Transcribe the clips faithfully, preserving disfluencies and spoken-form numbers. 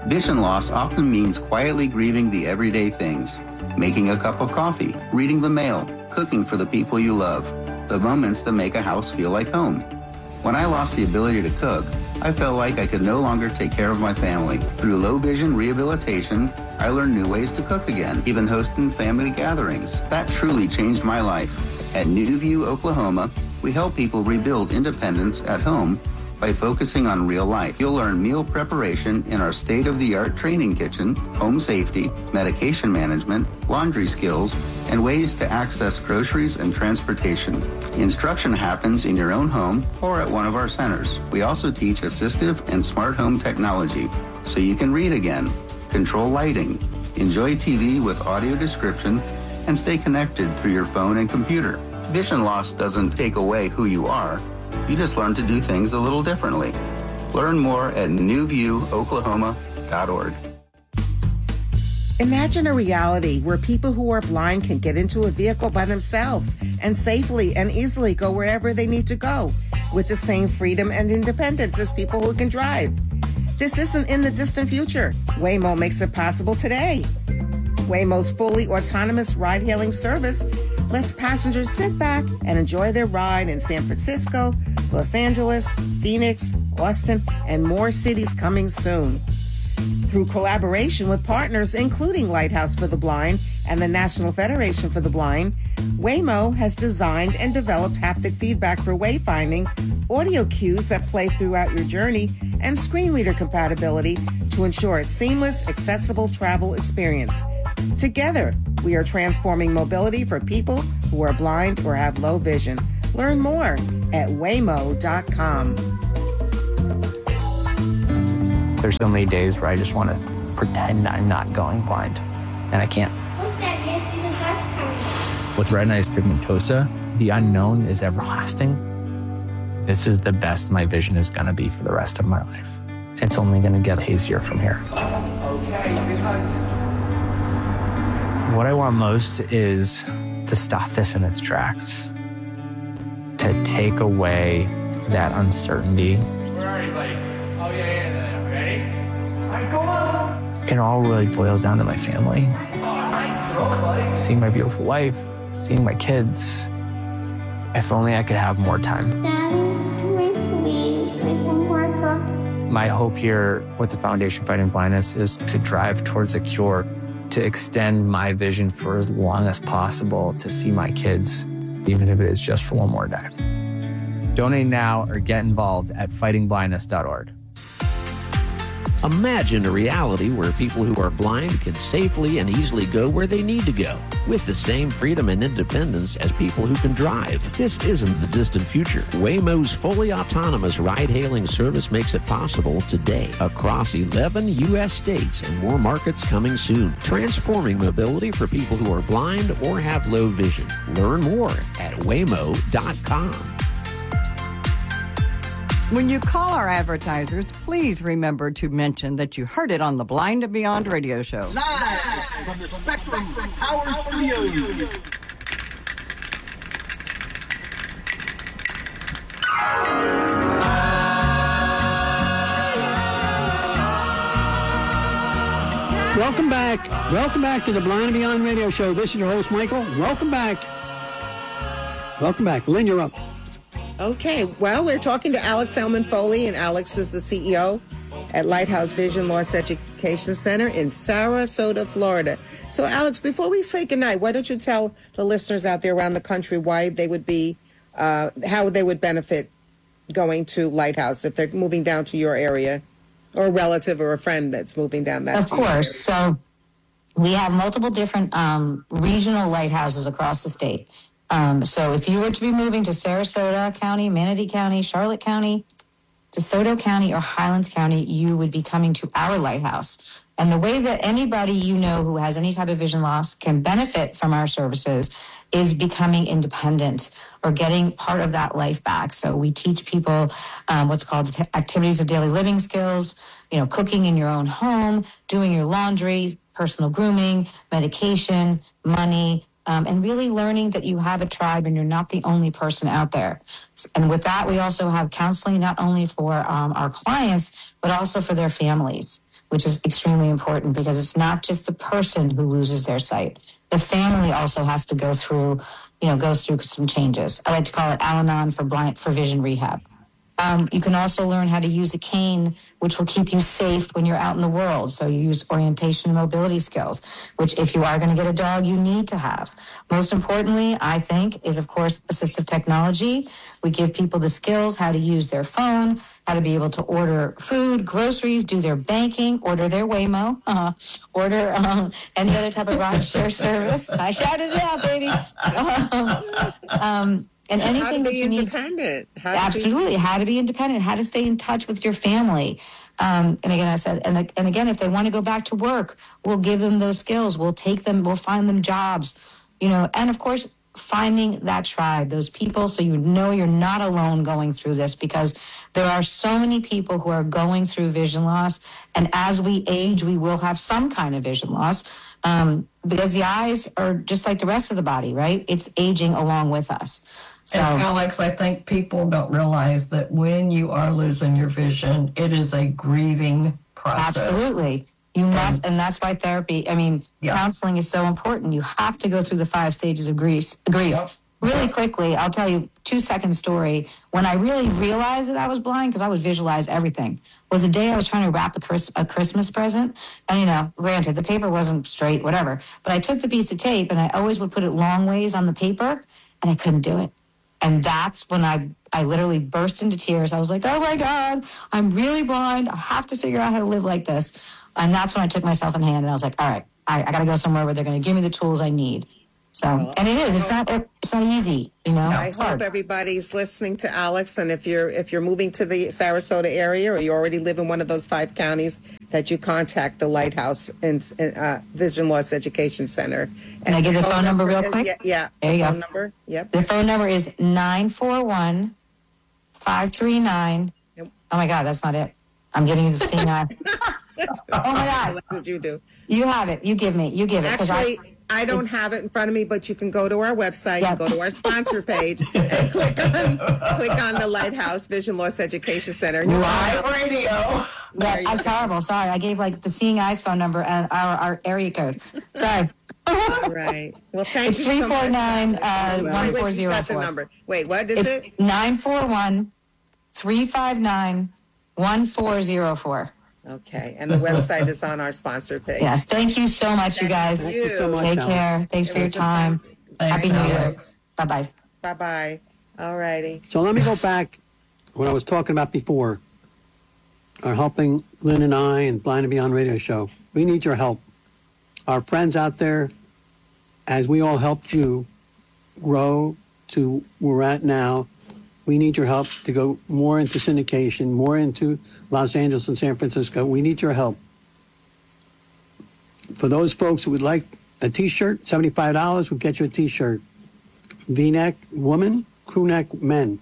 Vision loss often means quietly grieving the everyday things. Making a cup of coffee, reading the mail, cooking for the people you love. The moments that make a house feel like home. When I lost the ability to cook, I felt like I could no longer take care of my family. Through low vision rehabilitation, I learned new ways to cook again, even hosting family gatherings. That truly changed my life. At New View, Oklahoma, we help people rebuild independence at home by focusing on real life. You'll learn meal preparation in our state-of-the-art training kitchen, home safety, medication management, laundry skills, and ways to access groceries and transportation. Instruction happens in your own home or at one of our centers. We also teach assistive and smart home technology, so you can read again, control lighting, enjoy T V with audio description, and stay connected through your phone and computer. Vision loss doesn't take away who you are. You just learn to do things a little differently. Learn more at new view oklahoma dot org. Imagine a reality where people who are blind can get into a vehicle by themselves and safely and easily go wherever they need to go with the same freedom and independence as people who can drive. This isn't in the distant future. Waymo makes it possible today. Waymo's fully autonomous ride-hailing service lets passengers sit back and enjoy their ride in San Francisco, Los Angeles, Phoenix, Austin, and more cities coming soon. Through collaboration with partners including Lighthouse for the Blind and the National Federation for the Blind, Waymo has designed and developed haptic feedback for wayfinding, audio cues that play throughout your journey, and screen reader compatibility to ensure a seamless, accessible travel experience. Together, we are transforming mobility for people who are blind or have low vision. Learn more at waymo dot com. There's so many days where I just want to pretend I'm not going blind, and I can't. Look, Dad, you see the bus coming. With retinitis pigmentosa, the unknown is everlasting. This is the best my vision is going to be for the rest of my life. It's only going to get hazier from here. Okay, because... What I want most is to stop this in its tracks, to take away that uncertainty. Where are you, buddy? Oh, yeah, yeah, yeah. Ready? All right, go on. It all really boils down to my family. Oh, nice throw, buddy. Seeing my beautiful wife, seeing my kids. If only I could have more time. Daddy, can we please make homework up? My hope here with the Foundation Fighting Blindness is to drive towards a cure, to extend my vision for as long as possible, to see my kids, even if it is just for one more day. Donate now or get involved at fighting blindness dot org. Imagine a reality where people who are blind can safely and easily go where they need to go with the same freedom and independence as people who can drive. This isn't the distant future. Waymo's fully autonomous ride-hailing service makes it possible today across eleven U S states and more markets coming soon, transforming mobility for people who are blind or have low vision. Learn more at waymo dot com. When you call our advertisers, please remember to mention that you heard it on the Blind and Beyond radio show. Live from the Spectrum Power Studios. Welcome back. Welcome back to the Blind and Beyond radio show. This is your host, Michael. Welcome back. Welcome back. Lynn, you're up. Okay, well, we're talking to Alex Selman Foley, and Alex is the C E O at Lighthouse Vision Loss Education Center in Sarasota, Florida. So, Alex, before we say goodnight, why don't you tell the listeners out there around the country why they would be, uh, how they would benefit going to Lighthouse if they're moving down to your area, or a relative or a friend that's moving down that. Of course. So, we have multiple different um, regional lighthouses across the state. Um, so if you were to be moving to Sarasota County, Manatee County, Charlotte County, DeSoto County, or Highlands County, you would be coming to our lighthouse. And the way that anybody you know who has any type of vision loss can benefit from our services is becoming independent or getting part of that life back. So we teach people um, what's called t- activities of daily living skills, you know, cooking in your own home, doing your laundry, personal grooming, medication, money, Um, and really learning that you have a tribe and you're not the only person out there. And with that, we also have counseling not only for um, our clients, but also for their families. which is extremely important because it's not just the person who loses their sight. The family also has to go through, you know, goes through some changes. I like to call it Al-Anon for blind, for vision rehab. Um, you can also learn how to use a cane, which will keep you safe when you're out in the world. So you use orientation and mobility skills, which if you are going to get a dog, you need to have. Most importantly, I think, is, of course, assistive technology. We give people the skills, how to use their phone, how to be able to order food, groceries, do their banking, order their Waymo, uh, order um, any other type of rideshare service. I shouted it out, baby. Um, um, And anything that you need, how absolutely, how to be independent, how to stay in touch with your family. Um, and again, I said, and, and again, if they want to go back to work, we'll give them those skills. We'll take them, we'll find them jobs, you know, and of course, finding that tribe, those people, so you know you're not alone going through this, because there are so many people who are going through vision loss. And as we age, we will have some kind of vision loss, um, because the eyes are just like the rest of the body, right? It's aging along with us. So, and Alex, I think people don't realize that when you are losing your vision, it is a grieving process. Absolutely. You must, and that's why therapy, I mean, yeah. counseling is so important. You have to go through the five stages of grief. grief. Yep. Really quickly, I'll tell you two second story. When I really realized that I was blind, because I would visualize everything, was the day I was trying to wrap a, Chris, a Christmas present. And, you know, granted, the paper wasn't straight, whatever. But I took the piece of tape, and I always would put it long ways on the paper, and I couldn't do it. And that's when I, I literally burst into tears. I was like, oh, my God, I'm really blind. I have to figure out how to live like this. And that's when I took myself in hand, and I was like, all right, I, I got to go somewhere where they're going to give me the tools I need. So, and it is, it's not, it's not easy, you know. I hope everybody's listening to Alex, and if you're, if you're moving to the Sarasota area, or you already live in one of those five counties, that you contact the Lighthouse and uh, Vision Loss Education Center. And Can I give the phone, phone number, number real quick? Yeah, yeah. There you phone go. Number, yep. The phone number is nine four one, five three nine. Yep. Oh my God, that's not it. I'm giving you the C nine. Oh my God. That's what you do. You have it. You give me. You give it. Actually, I, I don't have it in front of me, but you can go to our website, yep. go to our sponsor page, and click on click on the Lighthouse Vision Loss Education Center. Live radio. Yeah, that's horrible. Sorry, I gave like the Seeing Eyes phone number and our, our area code. Sorry. All right. Well, thank it's you three so four much. nine uh, one four zero That's the four. number. Wait, what is it's it? nine four one, three five nine, one four zero four. Okay, and the website is on our sponsor page. Yes, thank you so much, thank you guys. Thank you so much, Take Alex. care. Thanks it for your time. Happy New Year. Bye-bye. Bye-bye. All righty. So let me go back what I was talking about before. Our Helping Lynn and I and Blind and Beyond radio show. We need your help. Our friends out there, as we all helped you grow to where we're at now, we need your help to go more into syndication, more into Los Angeles and San Francisco. We need your help. For those folks who would like a T-shirt, seventy-five dollars will get you a T-shirt. V-neck woman, crew neck men.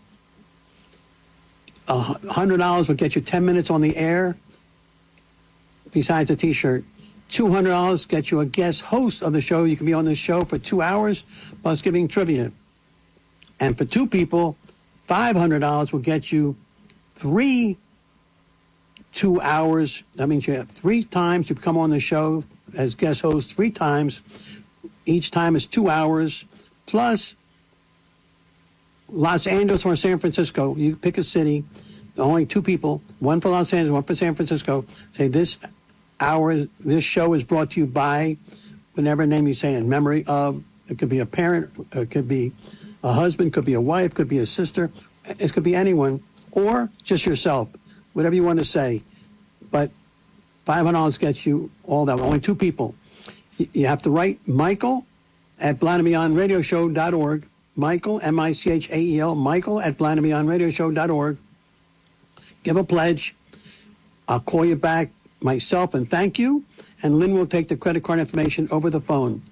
one hundred dollars will get you ten minutes on the air besides a T-shirt. two hundred dollars gets you a guest host of the show. You can be on the show for two hours plus giving trivia. And for two people, five hundred dollars will get you three two hours. That means you have three times you come on the show as guest host, three times. Each time is two hours, plus Los Angeles or San Francisco. You pick a city, only two people, one for Los Angeles, one for San Francisco. Say this hour, this show is brought to you by whatever name you say in memory of. It could be a parent, it could be a husband, could be a wife, could be a sister. It could be anyone, or just yourself, whatever you want to say. But five hundred dollars gets you all that. Only two people. You have to write Michael at blind and beyond radio show dot org. Michael, M I C H A E L, Michael at blind and beyond radio show dot org. Give a pledge. I'll call you back myself and thank you. And Lynn will take the credit card information over the phone.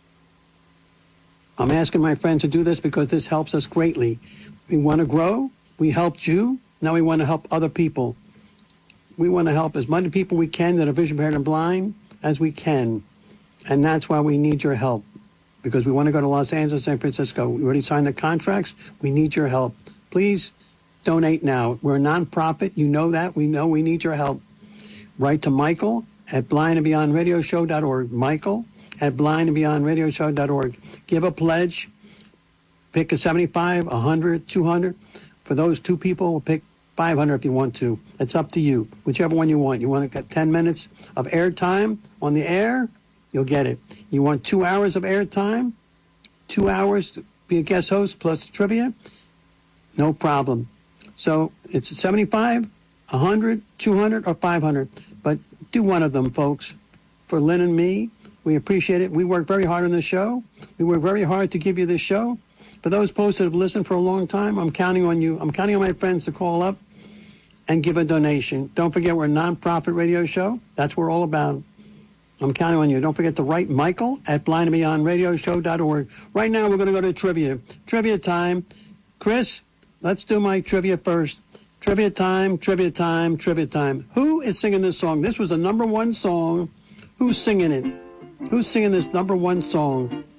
I'm asking my friends to do this because this helps us greatly. We want to grow. We helped you. Now we want to help other people. We want to help as many people we can that are vision impaired and blind as we can. And that's why we need your help. Because we want to go to Los Angeles, San Francisco. We already signed the contracts. We need your help. Please donate now. We're a nonprofit. You know that. We know we need your help. Write to Michael at blind and beyond radio show dot org. Michael at blind and beyond radio show dot org. Give a pledge. Pick a seventy-five, a hundred, two hundred. For those two people, we'll pick five hundred if you want to. It's up to you. Whichever one you want. You want to get ten minutes of airtime on the air? You'll get it. You want two hours of airtime? Two hours to be a guest host plus trivia? No problem. So it's seventy-five, a hundred, two hundred, or five hundred. But do one of them, folks. For Lynn and me, we appreciate it. We work very hard on this show. We work very hard to give you this show. For those folks that have listened for a long time, I'm counting on you. I'm counting on my friends to call up and give a donation. Don't forget, we're a non-profit radio show. That's what we're all about. I'm counting on you. Don't forget to write Michael at blind and beyond radio show dot org. Right now, we're going to go to trivia. Trivia time. Chris, let's do my trivia first. Trivia time, trivia time, trivia time. Who is singing this song? This was the number one song. Who's singing it? Who's singing this number one song?